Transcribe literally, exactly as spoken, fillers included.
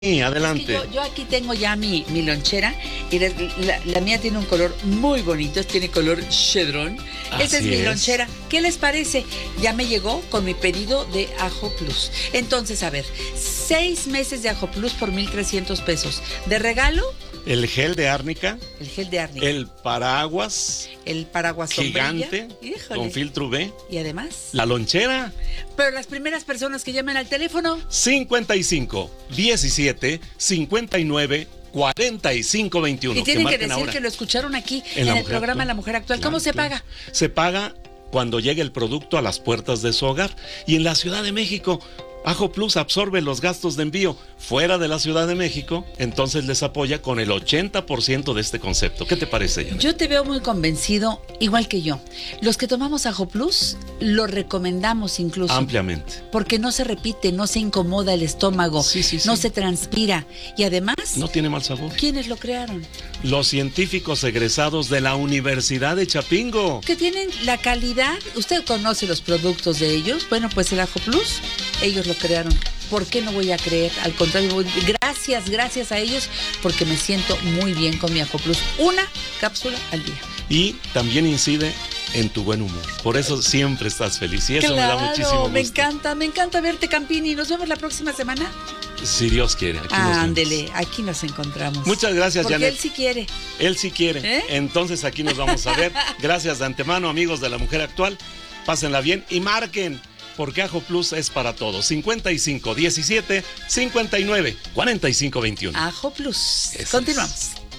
Sí, adelante. Es que yo, yo aquí tengo ya mi, mi lonchera y la, la, la mía tiene un color muy bonito, tiene color chedrón. Esa es mi es. lonchera. ¿Qué les parece? Ya me llegó con mi pedido de Ajo Plus. Entonces, a ver, seis meses de Ajo Plus por mil trescientos pesos. De regalo, El gel de árnica, el gel de árnica, el paraguas el paraguas sombrilla, gigante híjole, con filtro U V, y además, la lonchera. pero las primeras personas que llamen al teléfono, cincuenta y cinco, diecisiete, cincuenta y nueve, cuarenta y cinco, veintiuno. y tienen que, marquen decir ahora. que lo escucharon aquí En en, La el Mujer programa Actual. La Mujer Actual. ¿Cómo Claro, se claro. paga? Se paga cuando llegue el producto a las puertas de su hogar. Y en la Ciudad de México, Ajo Plus absorbe los gastos de envío. Fuera de la Ciudad de México, entonces les apoya con el ochenta por ciento de este concepto. ¿Qué te parece, Janet? Yo te veo muy convencido, igual que yo. Los que tomamos Ajo Plus lo recomendamos incluso. Ampliamente. Porque no se repite, no se incomoda el estómago, Sí, sí, sí. no se transpira. Y además, No tiene mal sabor. ¿quiénes lo crearon? Los científicos egresados de la Universidad de Chapingo. Que tienen la calidad. ¿Usted conoce los productos de ellos? Bueno, pues el Ajo Plus, ellos lo crearon. ¿Por qué no voy a creer? Al contrario, voy- gracias, gracias a ellos, porque me siento muy bien con mi Ajo Plus. Una cápsula al día. Y también incide en tu buen humor. Por eso siempre estás feliz. Y eso me da muchísimo gusto. me encanta, me encanta verte, Campini. Nos vemos la próxima semana. Si Dios quiere. Aquí nos vemos. Ándele, aquí nos encontramos. Muchas gracias, Porque Janet. él sí quiere. Él sí quiere. ¿Eh? Entonces aquí nos vamos a ver. Gracias de antemano, amigos de La Mujer Actual. Pásenla bien y marquen, porque Ajo Plus es para todos. cincuenta y cinco, diecisiete, cincuenta y nueve, cuarenta y cinco, veintiuno. Ajo Plus. Eso es. Continuamos.